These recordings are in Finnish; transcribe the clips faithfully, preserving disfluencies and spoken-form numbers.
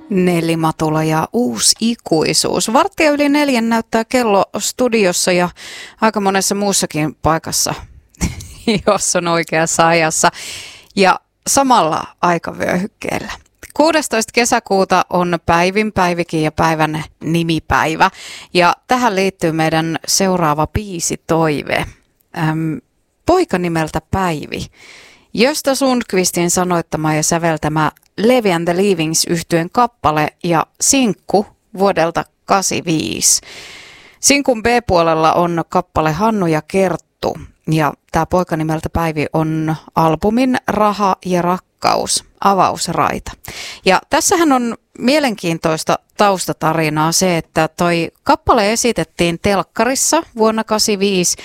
Nelli Matula ja Uusi ikuisuus. Varttia yli neljän näyttää kello studiossa ja aika monessa muussakin paikassa, jos on oikeassa ajassa. Ja samalla aikavyöhykkeellä. kuudestoista kesäkuuta on Päivin, Päivikin ja päivän nimipäivä. Ja tähän liittyy meidän seuraava biisitoive. Ähm, poika nimeltä Päivi. Gösta Sundqvistin sanoittama ja säveltämä Levi and the Leavings -yhtyeen kappale ja sinkku vuodelta kahdeksankymmentäviisi. Sinkun B-puolella on kappale Hannu ja Kerttu ja tämä poika nimeltä Päivi on albumin Raha ja rakkaus avausraita. Ja tässähän on mielenkiintoista taustatarinaa se, että toi kappale esitettiin telkkarissa vuonna kahdeksankymmentäviisi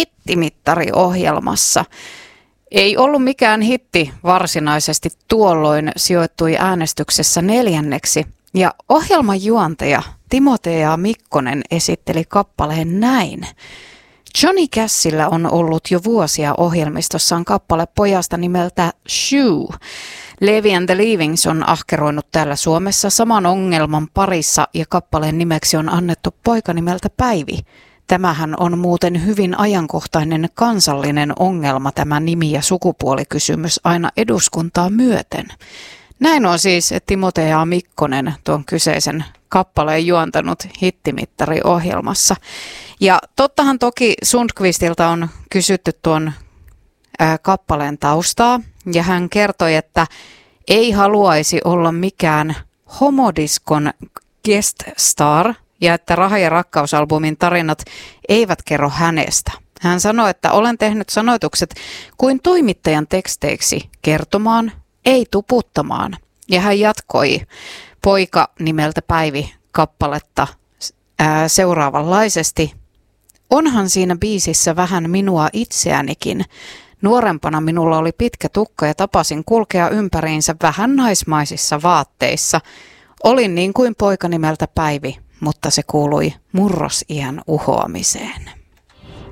hittimittariohjelmassa. Ei ollut mikään hitti varsinaisesti tuolloin, sijoittui äänestyksessä neljänneksi ja ohjelman juontaja Timotea Mikkonen esitteli kappaleen näin. Johnny Cashillä on ollut jo vuosia ohjelmistossaan kappale pojasta nimeltä Shoe. Levi and the Leavings on ahkeroinut täällä Suomessa saman ongelman parissa ja kappaleen nimeksi on annettu poika nimeltä Päivi. Tämähän on muuten hyvin ajankohtainen kansallinen ongelma, tämä nimi- ja sukupuolikysymys aina eduskuntaa myöten. Näin on siis Timotea Mikkonen tuon kyseisen kappaleen juontanut hittimittariohjelmassa. Ja tottahan toki Sundqvistilta on kysytty tuon ää, kappaleen taustaa ja hän kertoi, että ei haluaisi olla mikään homodiskon guest star ja että Raha ja rakkausalbumin tarinat eivät kerro hänestä. Hän sanoi, että olen tehnyt sanoitukset kuin toimittajan teksteiksi kertomaan, ei tuputtamaan. Ja hän jatkoi poika nimeltä Päivi kappaletta ää, seuraavanlaisesti. Onhan siinä biisissä vähän minua itseänikin. Nuorempana minulla oli pitkä tukka ja tapasin kulkea ympäriinsä vähän naismaisissa vaatteissa. Olin niin kuin poika nimeltä Päivi, mutta se kuului murrosiän uhoamiseen.